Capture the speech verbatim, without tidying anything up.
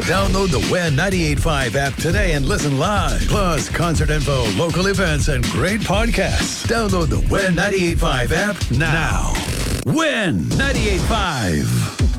Download the Win ninety-eight point five app today and listen live. Plus, concert info, local events, and great podcasts. Download the Win ninety-eight point five app now. Win ninety-eight point five.